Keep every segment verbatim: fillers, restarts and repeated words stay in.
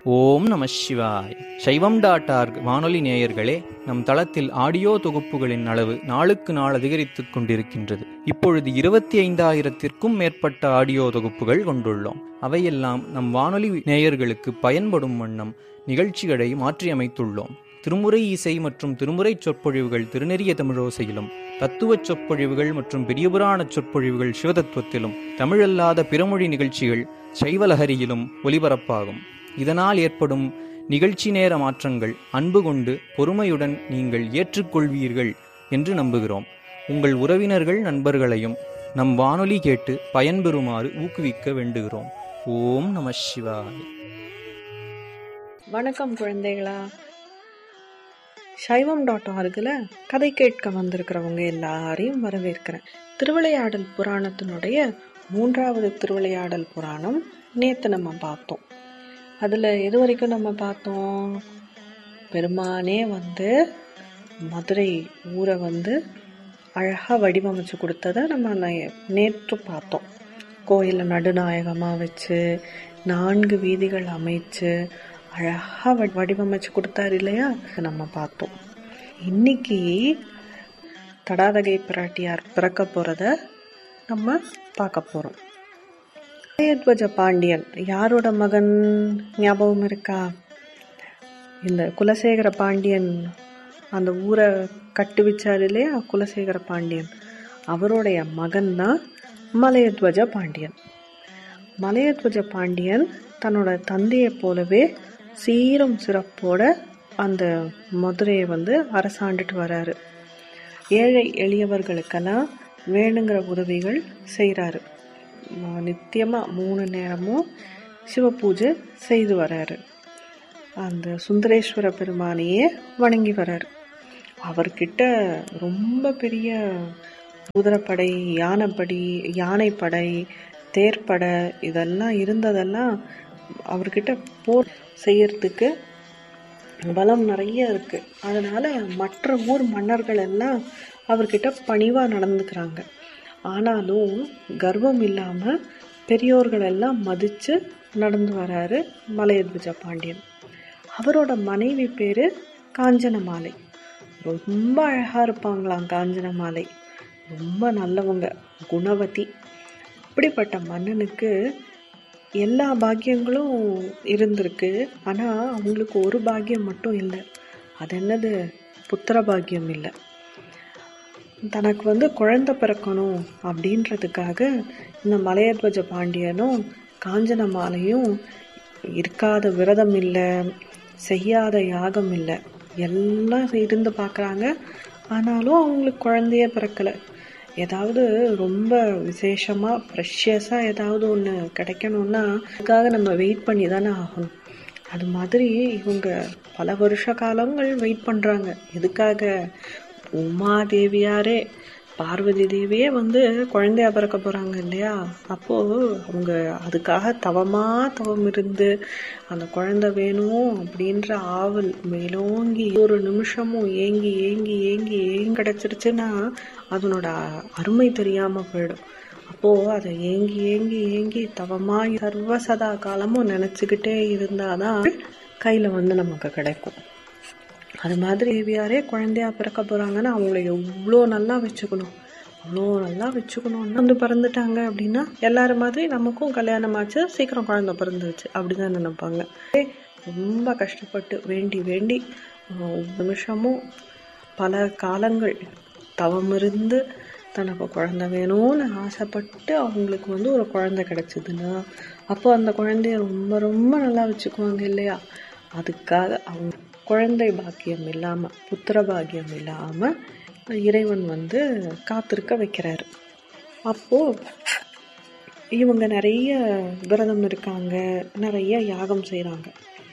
ஓம் நம சிவாய். சைவம் டாட் ஆர்க் வானொலி நேயர்களே, நம் தளத்தில் ஆடியோ தொகுப்புகளின் அளவு நாளுக்கு நாள் அதிகரித்துக் கொண்டிருக்கின்றது. இப்பொழுது இருபத்தி ஐந்தாயிரத்திற்கும் மேற்பட்ட ஆடியோ தொகுப்புகள் கொண்டுள்ளோம். அவையெல்லாம் நம் வானொலி நேயர்களுக்கு பயன்படும் வண்ணம் நிகழ்ச்சிகளை மாற்றியமைத்துள்ளோம். திருமுறை இசை மற்றும் திருமுறை சொற்பொழிவுகள் திருநெறிய தமிழோசையிலும், தத்துவ சொற்பொழிவுகள் மற்றும் பெரியபுராண சொற்பொழிவுகள் சிவதத்துவத்திலும், தமிழல்லாத பிறமொழி நிகழ்ச்சிகள் சைவலஹரியிலும் ஒலிபரப்பாகும். இதனால் ஏற்படும் நிகழ்ச்சி நேர மாற்றங்கள் அன்பு கொண்டு பொறுமையுடன் நீங்கள் ஏற்றுக்கொள்வீர்கள் என்று நம்புகிறோம். உங்கள் உறவினர்கள் நண்பர்களையும் நம் வானொலி கேட்டு பயன்பெறுமாறு ஊக்குவிக்க வேண்டுகிறோம். ஓம் நம சிவாய. வணக்கம் குழந்தைகளா. சைவம் டாட் ஆர்கில் கதை கேட்க வந்திருக்கிறவங்க எல்லாரையும் வரவேற்கிறேன். திருவிளையாடல் புராணத்தினுடைய மூன்றாவது திருவிளையாடல் புராணம் நேற்று நம்ம பார்த்தோம். அதில் எது வரைக்கும் நம்ம பார்த்தோம்? பெருமானே வந்து மதுரை ஊரை வந்து அழகாக வடிவமைச்சு கொடுத்ததை நம்ம நேற்று பார்த்தோம். கோயிலை நடுநாயகமாக வச்சு நான்கு வீதிகள் அமைச்சு அழகாக வடிவமைச்சு கொடுத்தாரு இல்லையா, நம்ம பார்த்தோம். இன்னைக்கு தடாதகை பிராட்டியார் பிறக்க போகிறத நம்ம பார்க்க போகிறோம். மலையத்வஜ பாண்டியன் யாரோட மகன் ஞாபகம் இருக்கா? இந்த குலசேகர பாண்டியன் அந்த ஊரை கட்டுவிச்சார் இல்லையா, குலசேகர பாண்டியன், அவருடைய மகன் தான் மலையத்வஜ பாண்டியன். மலையத்வஜ பாண்டியன் தன்னோட தந்தையை போலவே சீரும் சிறப்போட அந்த மதுரையை வந்து அரசாண்டுட்டு வராரு. ஏழை எளியவர்களுக்கெல்லாம் வேணுங்கிற உதவிகள் செய்கிறாரு. நித்தியமாக மூணு நேரமும் சிவ பூஜை செய்து வர்றாரு. அந்த சுந்தரேஸ்வர பெருமானையே வணங்கி வர்றாரு. அவர்கிட்ட ரொம்ப பெரிய குதிரைப்படை, யானைப்படி யானைப்படை தேர்ப்படை இதெல்லாம் இருந்ததெல்லாம் அவர்கிட்ட போர் செய்யறதுக்கு பலம் நிறைய இருக்கு. அதனால மற்ற ஊர் மன்னர்கள் எல்லாம் அவர்கிட்ட பணிவா நடந்துக்கிறாங்க. ஆனாலும் கர்வம் இல்லாம பெரியோர்கள் எல்லாம் மதிச்சு நடந்து வராரு மலையத்வஜ பாண்டியன். அவரோட மனைவி பேரு காஞ்சனமாலை. ரொம்ப அழகா இருப்பாங்களாம் காஞ்சனமாலை. ரொம்ப நல்லவங்க, குணவதி. அப்படிப்பட்ட மன்னனுக்கு எல்லா பாக்கியங்களும் இருந்திருக்கு. ஆனா அவங்களுக்கு ஒரு பாக்கியம் மட்டும் இல்லை. அது என்னது? புத்திர பாக்கியம் இல்லை. தனக்கு வந்து குழந்தை பிறக்கணும் அப்படின்றதுக்காக இந்த மலையத்வஜ பாண்டியனும் காஞ்சனமாலையும் இருக்காத விரதம் இல்லை, செய்யாத யாகம் இல்லை, எல்லாம் இருந்து பார்க்குறாங்க. ஆனாலும் அவங்களுக்கு குழந்தையே பிறக்கலை. ஏதாவது ரொம்ப விசேஷமாக ப்ரெஷியஸாக ஏதாவது ஒன்று கிடைக்கணும்னா அதுக்காக நம்ம வெயிட் பண்ணி தானே ஆகணும். அது மாதிரி இவங்க பல வருஷ காலங்கள் வெயிட் பண்ணுறாங்க. எதுக்காக? உமாதேவியாரே, பார்வதி தேவியே வந்து குழந்தையா பிறக்க போறாங்க இல்லையா, அப்போ அவங்க அதுக்காக தவமா தவம் இருந்து அந்த குழந்தை வேணும் அப்படின்ற ஆவல் மேலோங்கி ஒரு நிமிஷமும் ஏங்கி ஏங்கி ஏங்கி ஏங்கி கிடைச்சிருச்சுன்னா அதனோட அருமை தெரியாம போயிடும். அப்போ அதை ஏங்கி ஏங்கி ஏங்கி தவமா சர்வ சதா காலமும் நினைச்சுக்கிட்டே இருந்தாதான் கையில வந்து நமக்கு கிடைக்கும். அது மாதிரி தேவியாரே குழந்தையா பிறக்க போறாங்கன்னா அவங்கள எவ்வளோ நல்லா வச்சுக்கணும், அவ்வளோ நல்லா வச்சுக்கணும்னு வந்து பிறந்துட்டாங்க அப்படின்னா எல்லாரும் மாதிரி நமக்கும் கல்யாணம் ஆச்சு, சீக்கிரம் குழந்தை பிறந்துச்சு அப்படிதான் நினைப்பாங்க. ரொம்ப கஷ்டப்பட்டு வேண்டி வேண்டி நிமிஷமும் பல காலங்கள் தவம் இருந்து தனக்கு குழந்தை வேணும்னு ஆசைப்பட்டு அவங்களுக்கு வந்து ஒரு குழந்தை கிடைச்சதுன்னா அப்போ அந்த குழந்தைய ரொம்ப ரொம்ப நல்லா வச்சுக்குவாங்க இல்லையா. அதுக்காக அவங்க குழந்தை பாக்கியம் இல்லாம புத்திர பாக்கியம் இல்லாம இறைவன் வந்து காத்திருக்க வைக்கிறாரு. அப்போ இவங்க நிறைய விரதம் இருக்காங்க, நிறைய யாகம் செய்யறாங்க.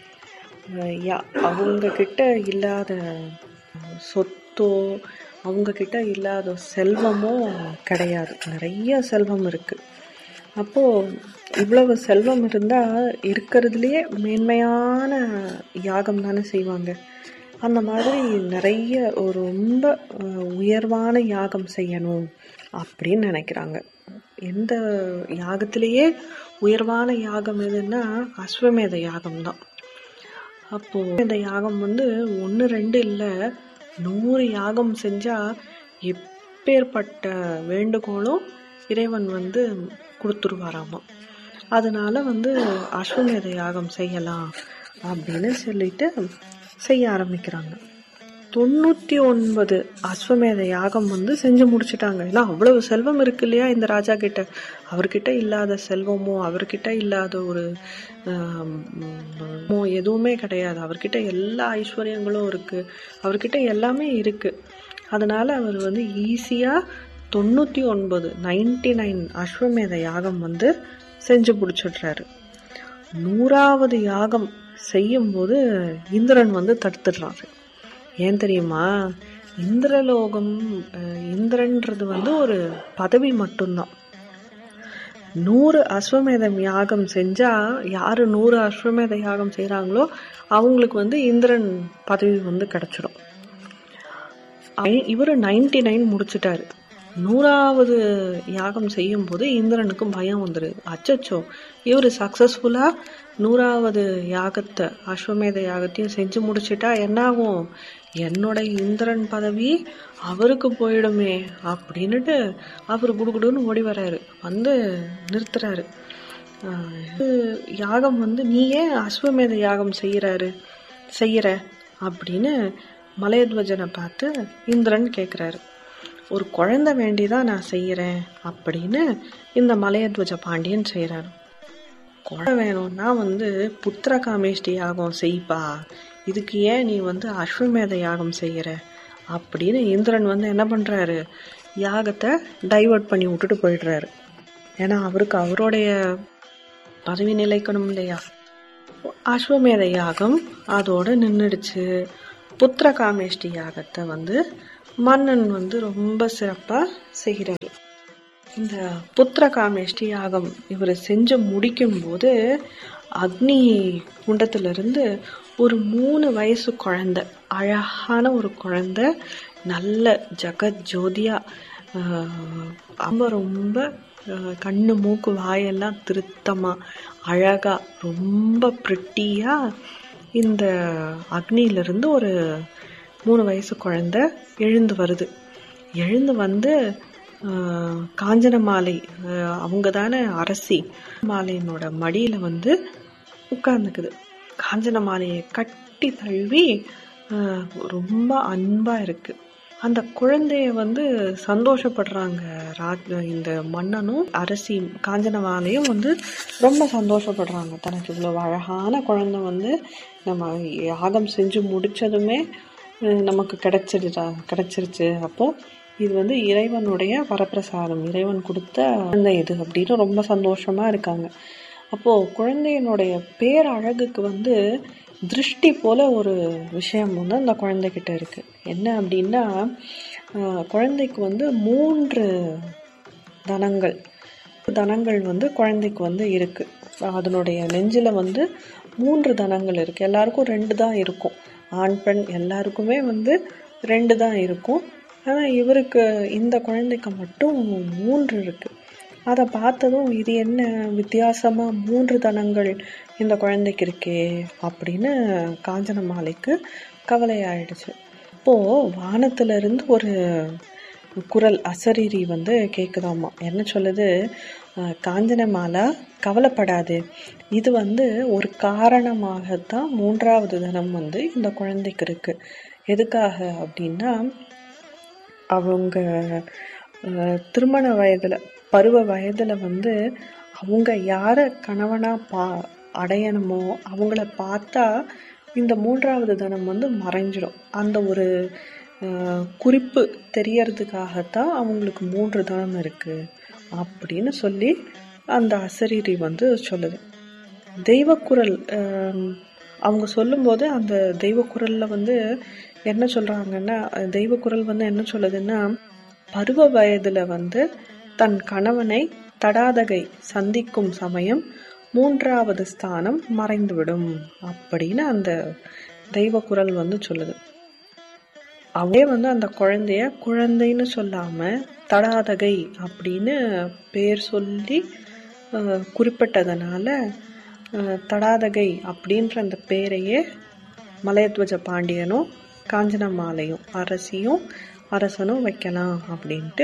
அவங்க கிட்ட இல்லாத சொத்தோ அவங்க கிட்ட இல்லாத செல்வமோ கிடையாது, நிறைய செல்வம் இருக்கு. அப்போ இவ்வளவு செல்வம் இருந்தா இருக்கிறதுலயே மேன்மையான யாகம் தானே செய்வாங்க. அந்த மாதிரி நிறைய ஒரு ரொம்ப உயர்வான யாகம் செய்யணும் அப்படின்னு நினைக்கிறாங்க. எந்த யாகத்திலேயே உயர்வான யாகம் எதுன்னா அஸ்வமேத யாகம் தான். அப்போ இந்த யாகம் வந்து ஒன்று ரெண்டு இல்லை, நூறு யாகம் செஞ்சா எப்பேற்பட்ட வேண்டுகோளும் இறைவன் வந்து கொடுத்துருவாராமா. அதனால வந்து அஸ்வமேத யாகம் செய்யலாம் அப்படின்னு சொல்லிட்டு செய்ய ஆரம்பிக்கிறாங்க. தொண்ணூத்தி ஒன்பது அஸ்வமேத யாகம் வந்து செஞ்சு முடிச்சுட்டாங்க. ஏன்னா அவ்வளவு செல்வம் இருக்கு இல்லையா இந்த ராஜா கிட்ட. அவர்கிட்ட இல்லாத செல்வமோ அவர்கிட்ட இல்லாத ஒரு எதுவுமே கிடையாது. அவர்கிட்ட எல்லா ஐஸ்வர்யங்களும் இருக்கு, அவர்கிட்ட எல்லாமே இருக்கு. அதனால அவர் வந்து ஈஸியா தொண்ணூத்தி ஒன்பது நைன்டி நைன் அஸ்வமேத யாகம் வந்து செஞ்சு முடிச்சிடுறாரு. நூறாவது யாகம் செய்யும் போது இந்திரன் வந்து தடுத்துடுறாரு. ஏன் தெரியுமா? இந்திரலோகம், இந்திரன்றது வந்து ஒரு பதவி மட்டும்தான். நூறு அஸ்வமேதம் யாகம் செஞ்சா யாரு நூறு அஸ்வமேத யாகம் செய்யறாங்களோ அவங்களுக்கு வந்து இந்திரன் பதவி வந்து கிடைச்சிடும். இவரு நைன்டி நைன் முடிச்சுட்டாரு. நூறாவது யாகம் செய்யும் போது இந்திரனுக்கு பயம் வந்துடுது. அச்சச்சோ, இவரு சக்சஸ்ஃபுல்லா நூறாவது யாகத்தை அஸ்வமேத யாகத்தையும் செஞ்சு முடிச்சுட்டா என்ன ஆகும்? என்னோட இந்திரன் பதவி அவருக்கு போயிடுமே அப்படின்னுட்டு அவரு குடுகுடுன்னு ஓடி வர்றாரு. வந்து நிறுத்துறாரு. யாகம் வந்து நீ ஏன் அஸ்வமேத யாகம் செய்யறாரு செய்யற அப்படின்னு மலையத்வஜனை பார்த்து இந்திரன் கேக்குறாரு. ஒரு குழந்தை வேண்டிதான் நான் செய்யறேன் அப்படின்னு இந்த மலையத்வஜ பாண்டியன் செய்யறாரு. குழந்தை வேணும்னா வந்து புத்திர காமேஷ்டி யாகம் செய்ப்பா, இதுக்கு ஏன் நீ வந்து அஸ்வமேத யாகம் செய்யற அப்படின்னு இந்திரன் வந்து என்ன பண்றாரு, யாகத்தை டைவர்ட் பண்ணி விட்டுட்டு போயிடுறாரு. ஏன்னா அவருக்கு அவருடைய பதவி நிலைக்கணும் இல்லையா. அஸ்வமேத யாகம் அதோட நின்றுடுச்சு. புத்திர காமேஷ்டி யாகத்தை வந்து மன்னன் வந்து ரொம்ப சிறப்பா செய்கிறாரு. இந்த புத்திர காமேஷ்டி யாகம் இவர் செஞ்சு முடிக்கும் போது அக்னி குண்டத்திலிருந்து ஒரு மூணு வயசு குழந்தை, அழகான ஒரு குழந்தை, நல்ல ஜகத் ஜோதியா, ரொம்ப ரொம்ப கண்ணு மூக்கு வாயெல்லாம் திருத்தமா அழகா ரொம்ப பிரிட்டியா இந்த அக்னியிலிருந்து ஒரு மூணு வயசு குழந்தை எழுந்து வருது. எழுந்து வந்து காஞ்சன மாலை, அவங்க தானே அரசி, மாலையினோட மடியில வந்து உட்கார்ந்துக்குது. காஞ்சன மாலையை கட்டி தழுவி ரொம்ப அன்பா இருக்கு. அந்த குழந்தைய வந்து சந்தோஷப்படுறாங்க. ராஜ் இந்த மன்னனும் அரசி காஞ்சன மாலையும் வந்து ரொம்ப சந்தோஷப்படுறாங்க. தனக்கு இவ்வளவு அழகான குழந்தை வந்து நம்ம யாகம் செஞ்சு முடிச்சதுமே நமக்கு கிடைச்சிடுச்சா கிடைச்சிருச்சு. அப்போ இது வந்து இறைவனுடைய வரப்பிரசாதம், இறைவன் கொடுத்த குழந்தை இது அப்படின்னு ரொம்ப சந்தோஷமா இருக்காங்க. அப்போ குழந்தையினுடைய பேரழகுக்கு வந்து திருஷ்டி போல ஒரு விஷயம் வந்து அந்த குழந்தைகிட்ட இருக்கு. என்ன அப்படின்னா, குழந்தைக்கு வந்து மூன்று தனங்கள் தனங்கள் வந்து குழந்தைக்கு வந்து இருக்கு. அதனுடைய நெஞ்சில வந்து மூன்று தனங்கள் இருக்கு. எல்லாருக்கும் ரெண்டு தான் இருக்கும். ஆண் பெண் எல்லாருக்குமே வந்து ரெண்டு தான் இருக்கும். ஆனா இவருக்கு, இந்த குழந்தைக்கு மட்டும் மூன்று இருக்கு. அதை பார்த்ததும் இது என்ன வித்தியாசமா மூன்று தனங்கள் இந்த குழந்தைக்கு இருக்கே அப்படின்னு காஞ்சன மாலைக்கு கவலை ஆயிடுச்சு. அப்போ வானத்துல இருந்து ஒரு குரல் அசரீரி வந்து கேக்குதாமா. என்ன சொல்லுது, காஞ்சன மாலா கவலைப்படாது, இது வந்து ஒரு காரணமாகத்தான் மூன்றாவது தனம் வந்து இந்த குழந்தைக்கு இருக்கு. எதுக்காக அப்படின்னா, அவங்க திருமண வயதுல பருவ வயதுல வந்து அவங்க யார கணவனா பா அடையணுமோ அவங்கள பார்த்தா இந்த மூன்றாவது தனம் வந்து மறைஞ்சிடும். அந்த ஒரு குறிப்பு தெரியறதுக்காகத்தான் அவங்களுக்கு மூன்று தனம் இருக்கு அப்படின்னு சொல்லி அந்த அசரீரி வந்து சொல்லுது. தெய்வக்குரல் அவங்க சொல்லும்போது அந்த தெய்வக்குரல்ல வந்து என்ன சொல்றாங்கன்னா, தெய்வக்குரல் வந்து என்ன சொல்லுதுன்னா, பருவ வயதுல வந்து தன் கணவனை தடாதகை சந்திக்கும் சமயம் மூன்றாவது ஸ்தானம் மறைந்துவிடும் அப்படின்னு அந்த தெய்வ குரல் வந்து சொல்லுது. அவளே வந்து அந்த குழந்தைய குழந்தைன்னு சொல்லாம தடாதகை அப்படின்னு பேர் சொல்லி குறிப்பிட்டதுனால தடாதகை அப்படின்ற அந்த பேரையே மலையத்வஜ பாண்டியனும் காஞ்சனமாலையும் அரசியும் அரசனும் வைக்கலாம் அப்படின்ட்டு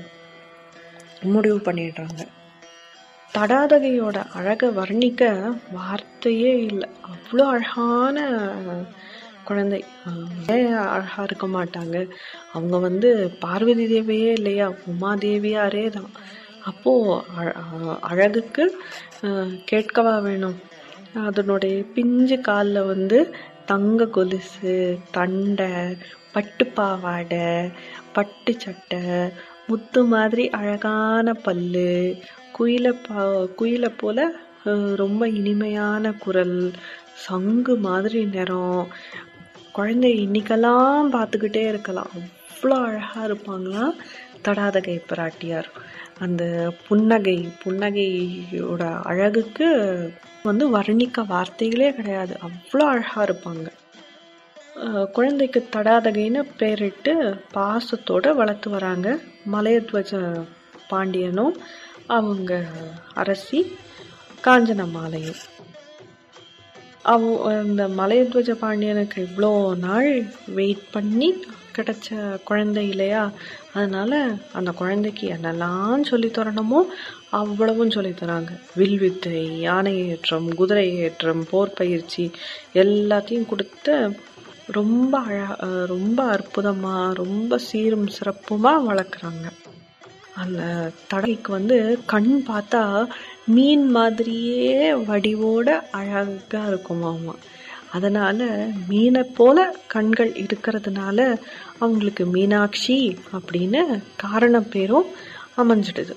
முடிவு பண்ணிடுறாங்க. தடாதகையோட அழகை வர்ணிக்க வார்த்தையே இல்லை. அவ்வளோ அழகான குழந்தை. ஏன் அழகா இருக்க மாட்டாங்க? அவங்க வந்து பார்வதி தேவியே இல்லையா, உமாதேவியாரே தான். அப்போ அழகுக்கு கேட்கவா வேணும்? அதனுடைய பிஞ்சு காலில் வந்து தங்க கொலுசு, தண்டை, பட்டு பாவாடை, பட்டு சட்டை, முத்து மாதிரி அழகான பல்லு, குயிலை பா குயிலை போல ரொம்ப இனிமையான குரல், சங்கு மாதிரி நிறம். குழந்தை இன்னைக்கெல்லாம் பார்த்துக்கிட்டே இருக்கலாம், அவ்வளோ அழகாக இருப்பாங்களாம் தடாதகை பிராட்டியார். அந்த புன்னகை புன்னகையோட அழகுக்கு வந்து வர்ணிக்க வார்த்தைகளே கிடையாது, அவ்வளோ அழகாக இருப்பாங்க. குழந்தைக்கு தடாதகைன்னு பேரிட்டு பாசத்தோடு வளர்த்து வராங்க மலையத்வஜ பாண்டியனும் அவங்க அரசி காஞ்சனமாலையும். அவ இந்த மலையத்வஜ பாண்டியனுக்கு இவ்வளோ நாள் வெயிட் பண்ணி கிடைச்ச குழந்தை இல்லையா, அதனால அந்த குழந்தைக்கு என்னெல்லாம் சொல்லித்தரணுமோ அவ்வளவும் சொல்லித்தராங்க. வில்வித்தை, யானை ஏற்றம், குதிரை ஏற்றம், போர் பயிற்சி எல்லாத்தையும் கொடுத்து ரொம்ப அழ ரொம்ப அற்புதமாக ரொம்ப சீரும் சிறப்புமாக வளர்க்குறாங்க. அந்த தடைக்கு வந்து கண் பார்த்தா மீன் மாதிரியே வடிவோட அழகாக இருக்குமாமா. அதனால மீனை போல கண்கள் இருக்கிறதுனால அவங்களுக்கு மீனாட்சி அப்படின்னு காரண பேரும் அமைஞ்சிடுது.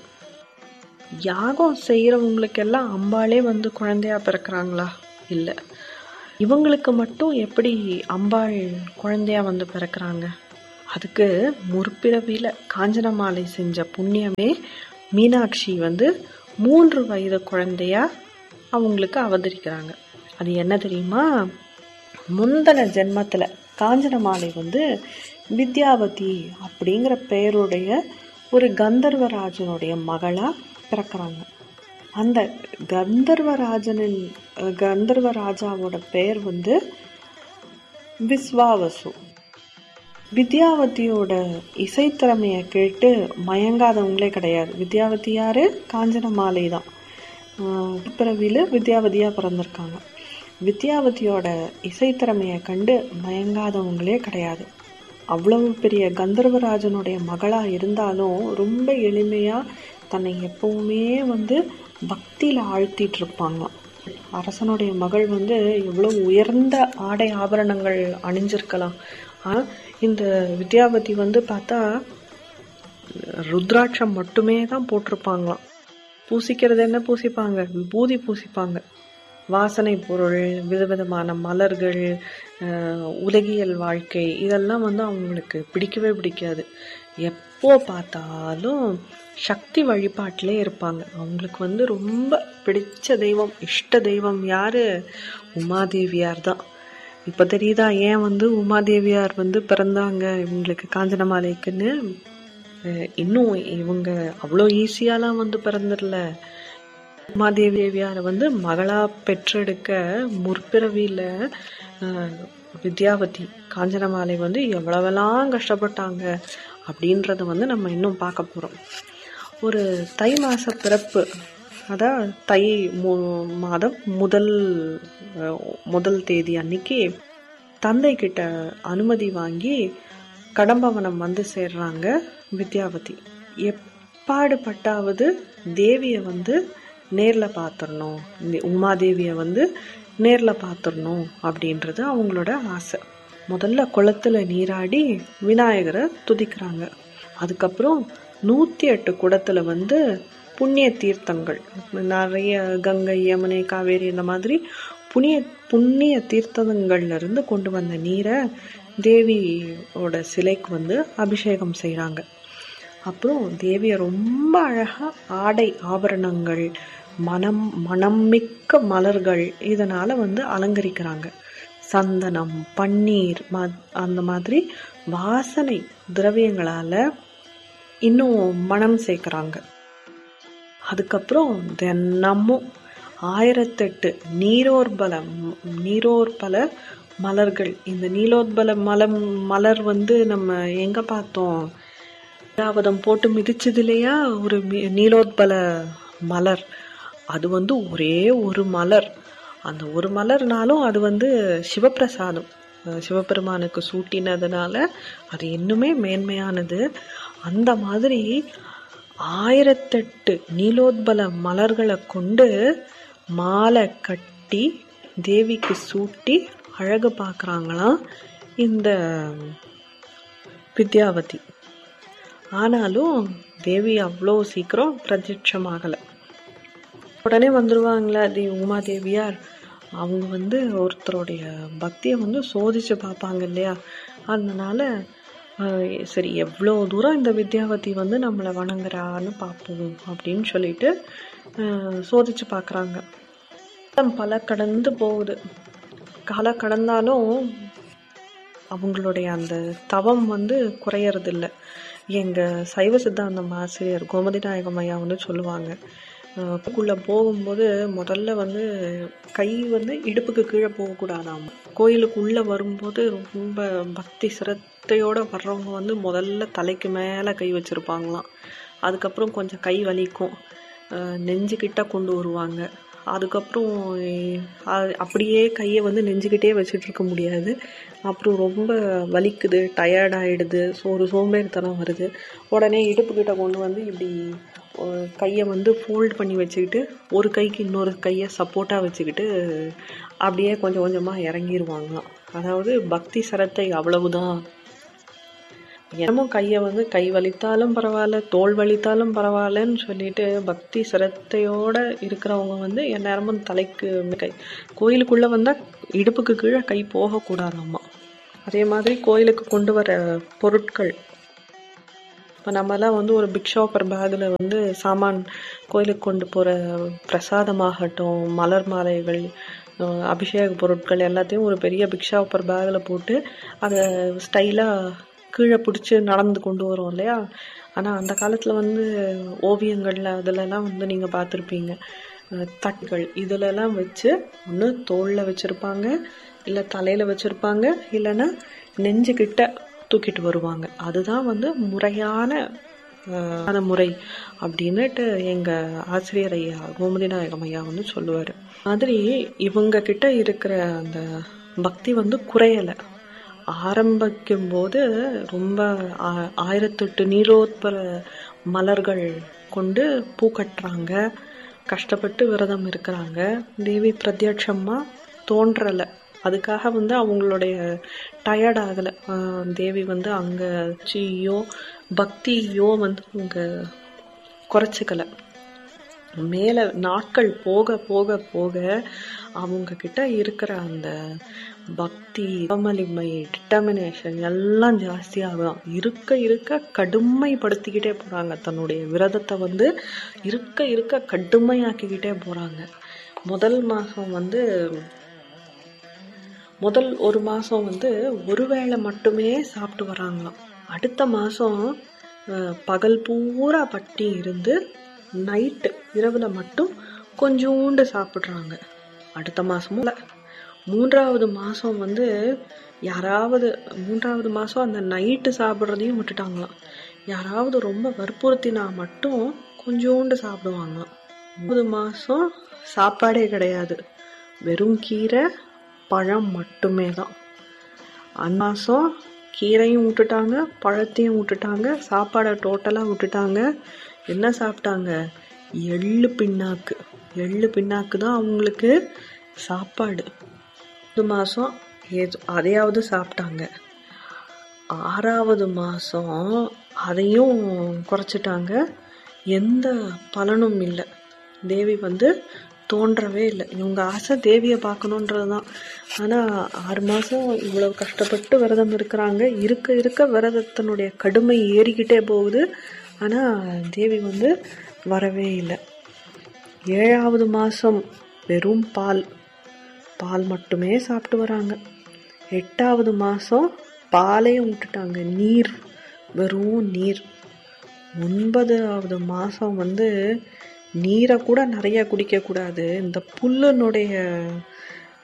யாகம் செய்யறவங்களுக்கெல்லாம் அம்பாளே வந்து குழந்தையா பிறக்கிறாங்களா? இல்லை. இவங்களுக்கு மட்டும் எப்படி அம்பாள் குழந்தையா வந்து பிறக்கிறாங்க? அதுக்கு முற்பிறவியில காஞ்சனமாலை செஞ்ச புண்ணியமே மீனாட்சி வந்து மூன்று வயது குழந்தையா அவங்களுக்கு அவதரிக்கிறாங்க. அது என்ன தெரியுமா? முந்தன ஜென்மத்துல காஞ்சனமாலை வந்து வித்யாவதி அப்படிங்கிற பெயருடைய ஒரு கந்தர்வராஜனுடைய மகளா பிறக்கிறாங்க. அந்த கந்தர்வராஜனின் கந்தர்வராஜாவோட பெயர் வந்து விஸ்வாவசு. வித்யாவதியோட இசைத்திறமையை கேட்டு மயங்காதவங்களே கிடையாது. வித்யாவதி யாரு? காஞ்சனமாலை தான். பிறவில வித்யாவதியா பிறந்திருக்காங்க. வித்யாவதியோட இசைத்திறமையை கண்டு மயங்காதவங்களே கிடையாது. அவ்வளவு பெரிய கந்தர்வராஜனுடைய மகளா இருந்தாலும் ரொம்ப எளிமையா தன்னை எப்பவுமே வந்து பக்தியில ஆழ்த்திட்டு இருப்பாங்க. அரசனுடைய மகள் வந்து எவ்வளவு உயர்ந்த ஆடை ஆபரணங்கள் அணிஞ்சிருக்கலாம். ஆனா இந்த வித்யாவதி வந்து பார்த்தா ருத்ராட்சம் மட்டுமே தான் போட்டிருப்பாங்களாம். பூசிக்கிறது என்ன பூசிப்பாங்க? விபூதி பூசிப்பாங்க. வாசனை பொருள், விதவிதமான மலர்கள், உலகியல் வாழ்க்கை இதெல்லாம் வந்து அவங்களுக்கு பிடிக்கவே பிடிக்காது. எப்போ பார்த்தாலும் சக்தி வழிபாட்டிலே இருப்பாங்க. அவங்களுக்கு வந்து ரொம்ப பிடிச்ச தெய்வம், இஷ்ட தெய்வம் யாரு? உமாதேவியார் தான். இப்போ தெரியுதா ஏன் வந்து உமாதேவியார் வந்து பிறந்தாங்க இவங்களுக்கு காஞ்சனமாலைக்குன்னு? இன்னும் இவங்க அவ்வளோ ஈஸியாலாம் வந்து பிறந்துடல. உமாதேவி தேவியாரை வந்து மகளா பெற்றெடுக்க முற்பிறவியில வித்யாவதி காஞ்சனமாலை வந்து எவ்வளவெல்லாம் கஷ்டப்பட்டாங்க அப்படின்றத வந்து நம்ம இன்னும் பார்க்க போறோம். ஒரு தை மாச பிறப்பு, அதான் தை மாதம் முதல் முதல் தேதி அன்னைக்கு தந்தை கிட்ட அனுமதி வாங்கி கடம்பவனம் வந்து சேர்றாங்க வித்யாவதி. எப்பாடுபட்டாவது தேவியை வந்து நேரில் பார்த்துடணும், உமாதேவியை வந்து நேரில் பார்த்துடணும் அப்படின்றது அவங்களோட ஆசை. முதல்ல குளத்துல நீராடி விநாயகரை துதிக்கிறாங்க. அதுக்கப்புறம் நூற்றி எட்டு குடத்துல வந்து புண்ணிய தீர்த்தங்கள், நிறைய கங்கை, யமுனை, காவேரி இந்த மாதிரி புண்ணிய புண்ணிய தீர்த்தங்கள்ல இருந்து கொண்டு வந்த நீரை தேவியோட சிலைக்கு வந்து அபிஷேகம் செய்கிறாங்க. அப்புறம் தேவியை ரொம்ப அழகா ஆடை ஆபரணங்கள், மனம் மனம் மிக்க மலர்கள் இதனால வந்து அலங்கரிக்கிறாங்க. சந்தனம், பன்னீர் அந்த மாதிரி வாசனை திரவியங்களால இன்னும் மனம் சேர்க்கிறாங்க. அதுக்கப்புறம் தினமும் ஆயிரத்தெட்டு நீரோர்பல நீரோர்பல மலர்கள், இந்த நீலோத்பல மலம் மலர் வந்து நம்ம எங்க பார்த்தோம்? ஐராவதம் போட்டு மிதிச்சது இல்லையா? ஒரு மி- நீலோத்பல மலர். அது வந்து ஒரே ஒரு மலர். அந்த ஒரு மலர்னாலும் அது வந்து சிவப்பிரசாதம். அஹ் சிவபெருமானுக்கு சூட்டினதுனால அது இன்னுமே மேன்மையானது. அந்த மாதிரி ஆயிரத்தெட்டு நீலோத்பல மலர்களை கொண்டு மாலை கட்டி தேவிக்கு சூட்டி அழகு பார்க்குறாங்களாம் இந்த வித்யாவதி. ஆனாலும் தேவி அவ்வளோ சீக்கிரம் பிரத்யட்சமாகலை. உடனே வந்துருவாங்களா தே உமாதேவியார். அவங்க வந்து ஒருத்தருடைய பக்தியை வந்து சோதிச்சு பார்ப்பாங்க இல்லையா? அதனால ஆஹ், சரி எவ்வளோ தூரம் இந்த வித்யாவதி வந்து நம்மளை வணங்குறான்னு பார்ப்போம் அப்படின்னு சொல்லிட்டு ஆஹ், சோதிச்சு பார்க்குறாங்க. பல கடந்து போகுது. கால கடந்தாலும் அவங்களுடைய அந்த தவம் வந்து குறையறது இல்லை. எங்க சைவ சித்தாந்தம் ஆசிரியர் கோமதி நாயகம் ஐயா வந்து சொல்லுவாங்க, க்குள்ள போகும்போது முதல்ல வந்து கை வந்து இடுப்புக்கு கீழே போகக்கூடாதாம். கோயிலுக்கு உள்ள வரும்போது ரொம்ப பக்தி சிரத்தையோட வர்றவங்க வந்து முதல்ல தலைக்கு மேல கை வச்சிருப்பாங்களாம். அதுக்கப்புறம் கொஞ்சம் கை வலிக்கும், அஹ் நெஞ்சுக்கிட்ட கொண்டு வருவாங்க. அதுக்கப்புறம் அஹ் அப்படியே கையை வந்து நெஞ்சுக்கிட்டே வச்சுட்டு இருக்க முடியாது. அப்புறம் ரொம்ப வலிக்குது, டயர்ட் ஆயிடுது, ஸோ ஒரு சோம்பேறித்தனம் வருது. உடனே இடுப்புக்கிட்ட கொண்டு வந்து இப்படி கையை வந்து ஃபோல்ட் பண்ணி வச்சுக்கிட்டு ஒரு கைக்கு இன்னொரு கையை சப்போர்ட்டாக வச்சுக்கிட்டு அப்படியே கொஞ்சம் கொஞ்சமாக இறங்கிடுவாங்களாம். அதாவது பக்தி சிரத்தை அவ்வளவுதான். என்னமோ கையை வந்து கை வலித்தாலும் பரவாயில்ல, தோல் வலித்தாலும் பரவாயில்லன்னு சொல்லிட்டு பக்தி சிரத்தையோட இருக்கிறவங்க வந்து எந்நேரமும் தலைக்கு கை, கோயிலுக்குள்ள வந்தா இடுப்புக்கு கீழே கை போகக்கூடாதாம்மா. அதே மாதிரி கோயிலுக்கு கொண்டு வர பொருட்கள், இப்போ நம்மலாம் வந்து ஒரு பிக் ஷாப்பர் பேக்கில் வந்து சாமான் கோயிலுக்கு கொண்டு போகிற பிரசாதமாகட்டும், மலர் மாலைகள், அஹ் அபிஷேக பொருட்கள் எல்லாத்தையும் ஒரு பெரிய பிக் ஷாப்பர் பேக்கில் போட்டு அதை ஸ்டைலாக கீழே பிடிச்சி நடந்து கொண்டு வரோம் இல்லையா? ஆனால் அந்த காலத்தில் வந்து ஓவியங்களில் அதிலெல்லாம் வந்து நீங்கள் பார்த்துருப்பீங்க, அஹ் தட்டுகள் இதிலெல்லாம் வச்சு ஒன்று தோளில் வச்சுருப்பாங்க, இல்லை தலையில் வச்சுருப்பாங்க, இல்லைன்னா நெஞ்சுக்கிட்ட தூக்கிட்டு வருவாங்க. அதுதான் வந்து முறையான அஹ், முறை அப்படின்னுட்டு எங்க ஆசிரியர் ஐயா கோமதி நாயகம் ஐயா வந்து சொல்லுவாரு. மாதிரி இவங்க கிட்ட இருக்கிற அந்த பக்தி வந்து குறையலை. ஆரம்பிக்கும் போது ரொம்ப ஆ- ஆயிரத்தெட்டு நீரோத்பல மலர்கள் கொண்டு பூ கட்டுறாங்க, கஷ்டப்பட்டு விரதம் இருக்கிறாங்க. தேவி பிரத்யட்சமா தோன்றல. அதுக்காக வந்து அவங்களுடைய டயர்ட் ஆகலை. ஆஹ் தேவி வந்து அங்க ச்சியோ பக்தியோ வந்து அவங்க குறைச்சிக்கல. மேல நாட்கள் போக போக போக அவங்க கிட்ட இருக்கிற அந்த பக்தி, வலிமை, டிட்டர்மினேஷன் எல்லாம் ஜாஸ்தியாகும். இருக்க இருக்க கடுமைப்படுத்திக்கிட்டே போறாங்க. தன்னுடைய விரதத்தை வந்து இருக்க இருக்க கடுமையாக்கிக்கிட்டே போறாங்க. முதல் மாசம் வந்து முதல் ஒரு மாசம் வந்து ஒருவேளை மட்டுமே சாப்பிட்டு வராங்களாம். அடுத்த மாசம் அஹ், பகல் பூரா பட்டி இருந்து நைட்டு இரவுல மட்டும் கொஞ்சோண்டு சாப்பிடுறாங்க. அடுத்த மாசமும் இல்ல. மூன்றாவது மாசம் வந்து யாராவது மூன்றாவது மாசம் அந்த நைட்டு சாப்பிட்றதையும் விட்டுட்டாங்களாம். யாராவது ரொம்ப வற்புறுத்தினா மட்டும் கொஞ்சோண்டு சாப்பிடுவாங்களாம். மூணாவது மாசம் சாப்பாடே கிடையாது, வெறும் கீரை பழம் மட்டுமே தான். அந்த மாசம் கீரையும் விட்டுட்டாங்க, பழத்தையும் விட்டுட்டாங்க, சாப்பாடை டோட்டலா விட்டுட்டாங்க. என்ன சாப்பிட்டாங்க? எள்ளு பிண்ணாக்கு. எள்ளு பிண்ணாக்கு தான் அவங்களுக்கு சாப்பாடு. ஒரு மாசம் ஏதோ அதையாவது சாப்பிட்டாங்க. ஆறாவது மாசம் அதையும் குறைச்சிட்டாங்க. எந்த பலனும் இல்லை. தேவி வந்து தோன்றவே இல்லை. இவங்க ஆசை தேவியை பார்க்கணுன்றதுதான். ஆனா ஆறு மாசம் இவ்வளவு கஷ்டப்பட்டு விரதம் இருக்கிறாங்க. இருக்க இருக்க விரதத்தினுடைய கடுமை ஏறிக்கிட்டே போகுது. ஆனா தேவி வந்து வரவே இல்லை. ஏழாவது மாசம் வெறும் பால் பால் மட்டுமே சாப்பிட்டு வராங்க. எட்டாவது மாசம் பாலையும் விட்டுட்டாங்க, நீர், வெறும் நீர். ஒன்பதாவது மாசம் வந்து நீரை கூட நிறைய குடிக்க கூடாது, இந்த புல்லுனுடைய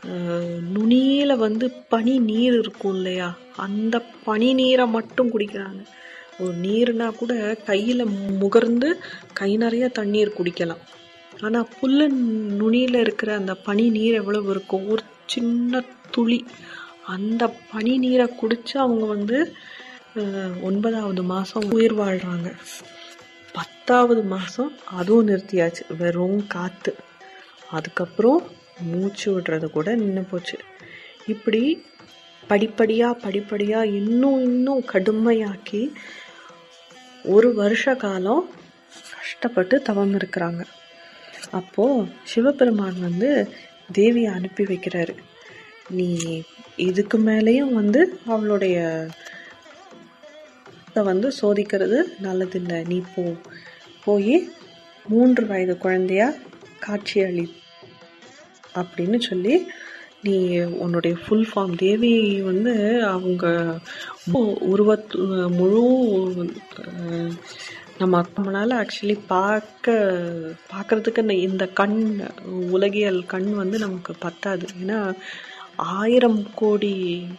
நுனியில வந்து பனி நீர் இருக்கும் இல்லையா, அந்த பனி நீரை மட்டும் குடிக்கிறாங்க. ஒரு நீர்னா கூட கையில முகர்ந்து கை நிறைய தண்ணீர் குடிக்கலாம். ஆனா புல்லு நுனியில இருக்கிற அந்த பனி நீர் எவ்வளவு இருக்கும், ஒரு சின்ன துளி. அந்த பனி நீரை குடிச்சு அவங்க வந்து அஹ், ஒன்பதாவது மாசம் உயிர் வாழ்றாங்க. பத்தாவது மாசம் அதுவும் நிறுத்தியாச்சு, வெறும் காத்து. அதுக்கப்புறம் மூச்சு விடுறது கூட நின்று போச்சு. இப்படி படிப்படியா படிப்படியா இன்னும் இன்னும் கடுமையாக்கி ஒரு வருஷ காலம் கஷ்டப்பட்டு தவம் இருக்கிறாங்க. அப்போ சிவபெருமான் வந்து தேவியை அனுப்பி வைக்கிறாரு. நீ இதுக்கு மேலேயும் வந்து அவளுடைய வந்து சோதிக்கிறது நல்லதில்லை, நீ போ போய் மூன்று வயது குழந்தையா காட்சி அளி அப்படின்னு சொல்லி நீ உன்னுடைய ஃபுல் ஃபார்ம் தேவி வந்து அவங்க உருவத்து முழு நம்ம நம்மளால ஆக்சுவலி பார்க்க பார்க்கறதுக்கு இந்த கண் உலகியல் கண் வந்து நமக்கு பத்தாது. ஏன்னா ஆயிரம் கோடி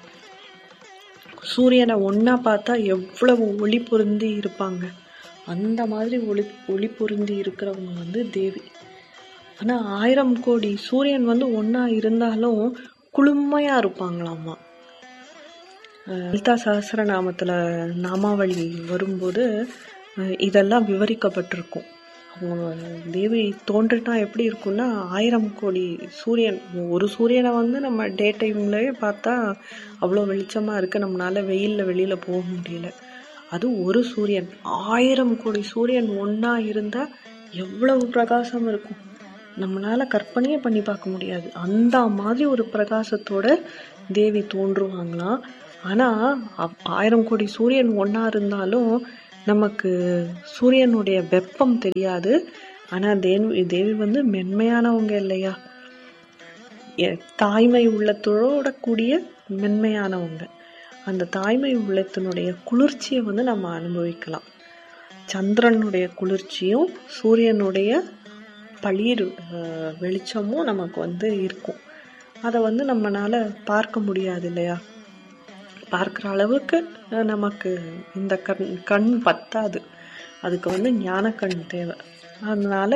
சூரியனை ஒன்னா பார்த்தா எவ்வளவு ஒளி பொருந்தி இருப்பாங்க, அந்த மாதிரி ஒளி ஒளி பொருந்தி இருக்கிறவங்க வந்து தேவி. ஆனா ஆயிரம் கோடி சூரியன் வந்து ஒன்னா இருந்தாலும் குளுமையா இருப்பாங்களாமா. லலிதா சஹஸ்ரநாமத்துல நாமாவளி வரும்போது இதெல்லாம் விவரிக்கப்பட்டிருக்கும். அவங்க தேவி தோன்றினா எப்படி இருக்கும்னா, ஆயிரம் கோடி சூரியன், ஒரு சூரியனை வந்து நம்ம டே டைம்லயே பார்த்தா அவ்வளோ வெளிச்சமா இருக்கு, நம்மளால வெயில்ல வெளியில போக முடியல. அது ஒரு சூரியன். ஆயிரம் கோடி சூரியன் ஒன்னா இருந்தா எவ்வளவு பிரகாசம் இருக்கும், நம்மளால கற்பனையே பண்ணி பார்க்க முடியாது. அந்த மாதிரி ஒரு பிரகாசத்தோட தேவி தோன்றுவாங்களாம். ஆனா ஆயிரம் கோடி சூரியன் ஒன்னா இருந்தாலும் நமக்கு சூரியனுடைய வெப்பம் தெரியாது. ஆனா தேவி தேவி வந்து மென்மையானவங்க இல்லையா, தாய்மை உள்ளத்தோட கூடிய மென்மையானவங்க. அந்த தாய்மை உள்ளத்தினுடைய குளிர்ச்சியை வந்து நம்ம அனுபவிக்கலாம். சந்திரனுடைய குளிர்ச்சியும் சூரியனுடைய பளிர் வெளிச்சமும் நமக்கு வந்து இருக்கும். அதை வந்து நம்மளால பார்க்க முடியாது இல்லையா, பார்க்குற அளவுக்கு நமக்கு இந்த கண் கண் பத்தாது, அதுக்கு வந்து ஞான கண் தேவை. அதனால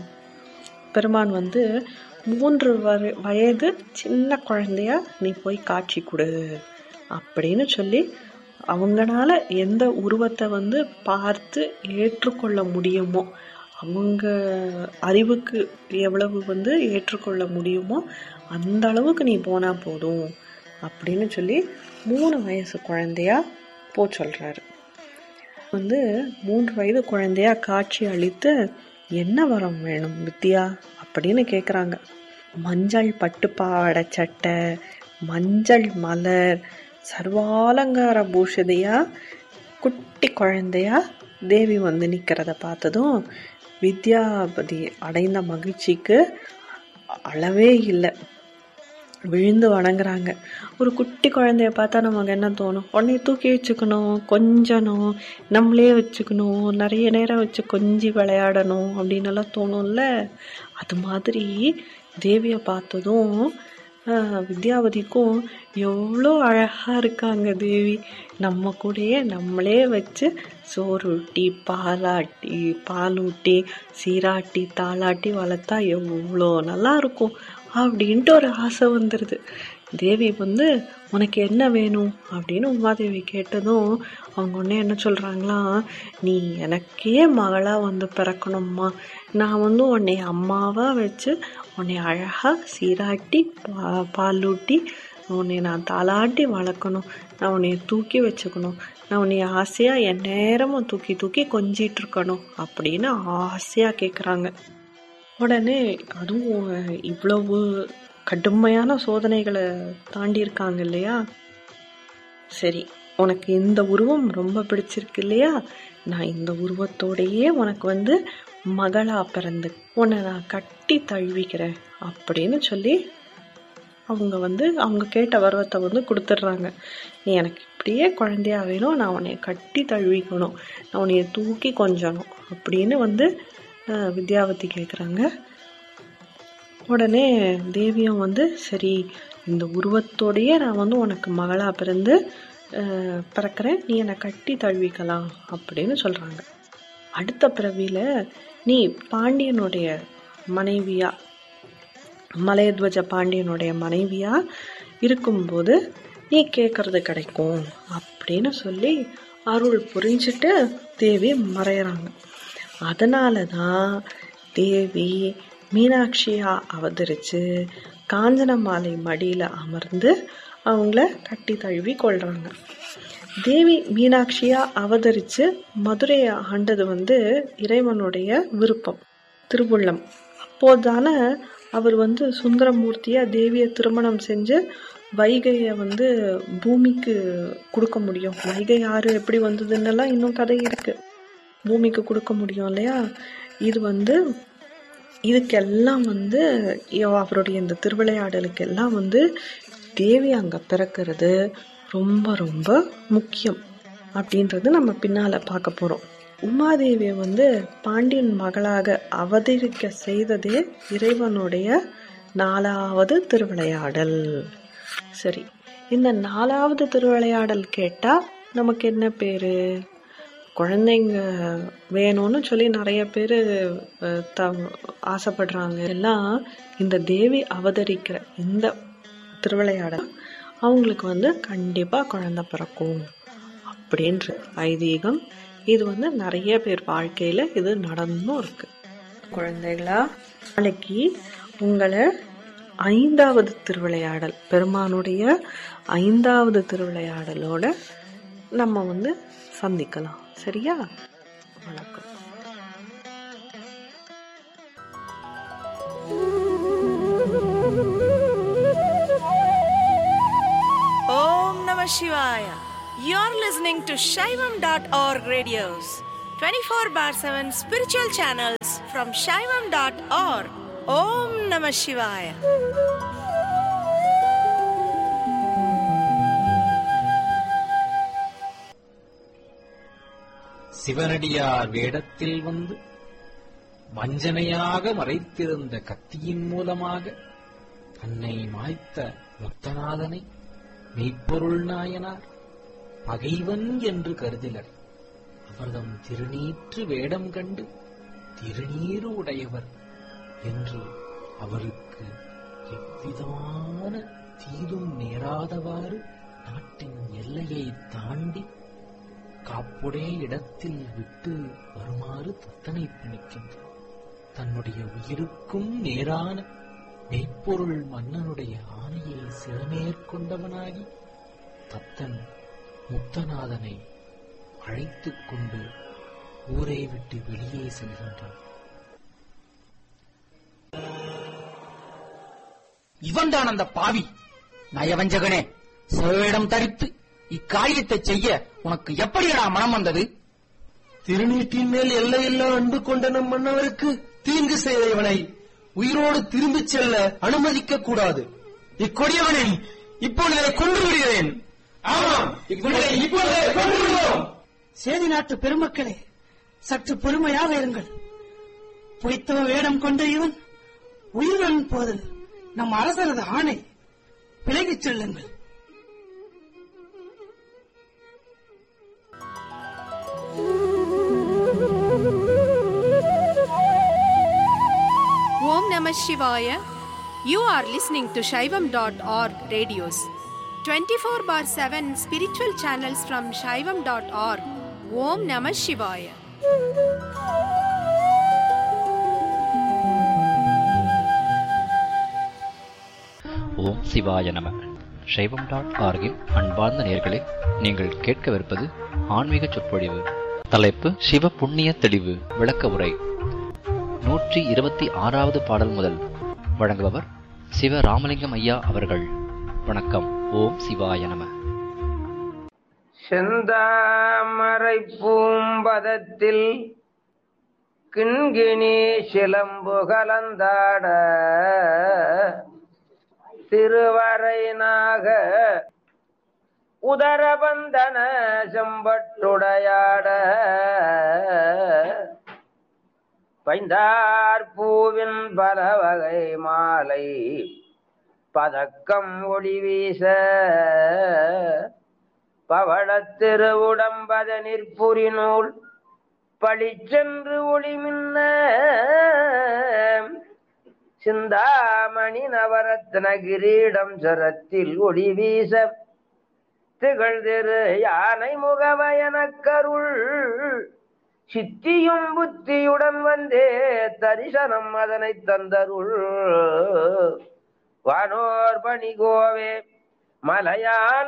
பெருமான் வந்து மூன்று வயது சின்ன குழந்தையா நீ போய் காட்சி கொடு அப்படின்னு சொல்லி அவங்களால எந்த உருவத்தை வந்து பார்த்து ஏற்றுக்கொள்ள முடியுமோ, அவங்க அறிவுக்கு எவ்வளவு வந்து ஏற்றுக்கொள்ள முடியுமோ அந்த அளவுக்கு நீ போனா போதும் அப்படின்னு சொல்லி மூணு வயசு குழந்தையா போ சொல்றாரு. வந்து மூன்று வயது குழந்தையா காட்சி அளித்து என்ன வரம் வேணும் வித்யா அப்படின்னு கேக்குறாங்க. மஞ்சள் பட்டுப்பாவாடை சட்டை, மஞ்சள் மலர், சர்வாலங்கார பூஷதையா குட்டி குழந்தையா தேவி வந்து நிக்கிறத பார்த்ததும் வித்யாபதி அடைந்த மகிழ்ச்சிக்கு அளவே இல்லை. விழுந்து வணங்குறாங்க. ஒரு குட்டி குழந்தைய பார்த்தா நமக்கு என்ன தோணும், உடனே தூக்கி வச்சுக்கணும், கொஞ்சணும், நம்மளே வச்சுக்கணும், நிறைய நேரம் வச்சு கொஞ்சி விளையாடணும் அப்படின்னு எல்லாம் தோணும்ல. அது மாதிரி தேவியை பார்த்ததும் வித்யாவதிக்கும் எவ்வளோ அழகா இருக்காங்க தேவி, நம்ம கூடயே நம்மளே வச்சு சோறு ஊட்டி பாலாட்டி பாலூட்டி சீராட்டி தாளாட்டி வளர்த்தா எவ்வளோ நல்லா இருக்கும் அப்படின்ட்டு ஒரு ஆசை வந்துடுது. தேவி வந்து உனக்கு என்ன வேணும் அப்படின்னு உமாதேவி கேட்டதும் அவங்க உடனே என்ன சொல்றாங்களாம், நீ எனக்கே மகளா வந்து பிறக்கணும்மா, நான் வந்து உன்னை அம்மாவா வச்சு உன்னை அழகா சீராட்டி பா பாலூட்டி உன்னை நான் தாளாட்டி வளர்க்கணும், நான் உன்னைய தூக்கி வச்சுக்கணும், நான் உன்னைய ஆசையா என் நேரமும் தூக்கி தூக்கி கொஞ்சிட்டு இருக்கணும் அப்படின்னு ஆசையா கேக்குறாங்க. உடனே அதுவும் இவ்வளவு கடுமையான சோதனைகளை தாண்டி இருக்காங்க இல்லையா, சரி உனக்கு இந்த உருவம் ரொம்ப பிடிச்சிருக்கு இல்லையா, நான் இந்த உருவத்தோடையே உனக்கு வந்து மகளா பிறந்து உன்னை நான் கட்டி தழுவிக்கிறேன் அப்படின்னு சொல்லி அவங்க வந்து அவங்க கேட்ட வரவத்தை வந்து கொடுத்துட்றாங்க. நீ எனக்கு இப்படியே குழந்தையா வேணும், நான் உன்னைய கட்டி தழுவிக்கணும், நான் உன்னைய தூக்கி கொஞ்சணும் அப்படின்னு வந்து வித்யாவதி கேட்குறாங்க. உடனே தேவியும் வந்து சரி இந்த உருவத்தோடையே நான் வந்து உனக்கு மகளாக பிறந்து பிறக்கிறேன், நீ என்னை கட்டி தழுவிக்கலாம் அப்படின்னு சொல்கிறாங்க. அடுத்த பிறவியில் நீ பாண்டியனுடைய மனைவியா, மலையத்வஜ பாண்டியனுடைய மனைவியா இருக்கும்போது நீ கேட்கறது கிடைக்கும் அப்படின்னு சொல்லி அருள் புரிஞ்சுட்டு தேவி மறையிறாங்க. அதனால தான் தேவி மீனாட்சியா அவதரித்து காஞ்சனமாலை மடியில் அமர்ந்து அவங்கள கட்டி தழுவி கொள்றாங்க. தேவி மீனாட்சியா அவதரித்து மதுரையை ஆண்டது வந்து இறைவனுடைய விருப்பம், திருவுள்ளம். அப்போதானே அவர் வந்து சுந்தரமூர்த்தியா தேவியை திருமணம் செஞ்சு வைகையை வந்து பூமிக்கு கொடுக்க முடியும். வைகை ஆறு எப்படி வந்ததுன்னெல்லாம் இன்னும் கதை இருக்கு. பூமிக்கு கொடுக்க முடியும் இல்லையா? இது வந்து இதுக்கெல்லாம் வந்து அவருடைய இந்த திருவிளையாடலுக்கு எல்லாம் வந்து தேவி அங்கே பிறக்கிறது ரொம்ப ரொம்ப முக்கியம் அப்படின்றது நம்ம பின்னால் பார்க்க போகிறோம். உமாதேவியை வந்து பாண்டியன் மகளாக அவதரிக்க செய்ததே இறைவனுடைய நாலாவது திருவிளையாடல். சரி, இந்த நாலாவது திருவிளையாடல் கேட்டால் நமக்கு என்ன பேர்? குழந்தைங்க வேணும்னு சொல்லி நிறைய பேர் த ஆசைப்படுறாங்க. எல்லாம் இந்த தேவி அவதரிக்கிற இந்த திருவிளையாடல் அவங்களுக்கு வந்து கண்டிப்பாக குழந்தை பிறக்கும் அப்படின்ற ஐதீகம். இது வந்து நிறைய பேர் வாழ்க்கையில் இது நடந்தும் இருக்கு. குழந்தைகளா, நாளைக்கு உங்களை ஐந்தாவது திருவிளையாடல், பெருமானுடைய ஐந்தாவது திருவிளையாடலோட நம்ம வந்து சந்திக்கலாம். சரியா? வணக்கம். Om Namah Shivaya. You're listening to Shaivam dot org radios, twenty-four bar seven spiritual channels from Shaivam dot org. Om Namah Shivaya. சிவனடியார் வேடத்தில் வந்து வஞ்சனையாக மறைத்திருந்த கத்தியின் மூலமாக தன்னை மாய்த்த முத்தநாதனை மெய்ப்பொருள் நாயனார் பகைவன் என்று கருதிலர். அவர்தம் திருநீற்று வேடம் கண்டு திருநீறு உடையவர் என்று அவருக்கு எவ்விதமான தீதும் நேராதவாறு நாட்டின் எல்லையை தாண்டி காப்புடைய இடத்தில் விட்டு வருமாறு தத்தனை பணிக்கின்றார். தன்னுடைய உயிருக்கும் நேரான மெய்ப்பொருள் மன்னனுடைய ஆணையை சிறமேற்கொண்டவனாகி தத்தன் முத்தநாதனை அழைத்துக் கொண்டு ஊரை விட்டு வெளியே செல்கின்றான். இவன்தான் அந்த பாவி நயவஞ்சகனே! சிவவேடம் தரித்து இக்காரியத்தை செய்ய உனக்கு எப்படியடா மனம் வந்தது? திருநீட்டின் மேல் எல்லையில்லா அன்பு கொண்ட நம் மன்னவருக்கு தீங்கு செய்தவனை உயிரோடு திரும்பிச் செல்ல அனுமதிக்க கூடாது. இக்கொடியவனை இப்பொழுதே கொண்டு விடுகிறேன். ஆமாம், இப்பொழுதே கொண்டு விடுவோம். சேதி நாட்டு பெருமக்களே, சற்று பொறுமையாக இருங்கள். பொய்த்தவ வேடம் கொண்ட இவன் உயிருடன் போது நம் அரசரது ஆணை, விலகிச் செல்லுங்கள். Om Namah Shivaya. You are listening to Shaivam dot org radios, twenty-four bar seven spiritual channels from Shaivam dot org. Om Namah Shivaya. ஓம் சிவாய நம. சைவம் டாட் ஆர்கின் அன்பார்ந்த நேயர்களே, நீங்கள் கேட்கவிருப்பது ஆன்மீக சொற்பொழிவு. தலைப்பு சிவ புண்ணிய தெளிவு விளக்க உரை. நூற்றி இருபத்தி ஆறாவது பாடல் முதல். வழங்குபவர் சிவ ராமலிங்கம் ஐயா அவர்கள். வணக்கம். ஓம் சிவாய நம. செந்தாமரை பூம்பதத்தில் கிண்கிணி சிலம்பு கலந்தாட திருவரைநாக உதரபந்தன செம்பட்டுடையாட பைந்தார் பூவின் பல வகை மாலை பதக்கம் ஒளி வீச பவளத்திரு உடம்பத நிற்புரி நூல் பழிச்சென்று ஒளி மின்ன சிந்தாமணி நவரத்ன கிரீடம் சரத்தில் ஒளி வீச திகழ் திரு யானை முகவயனக் கருள் சித்தியும் புத்தியுடன் வந்தே தரிசனம் அதனை தந்தருள் வானோர் பணிகோவே மலையான்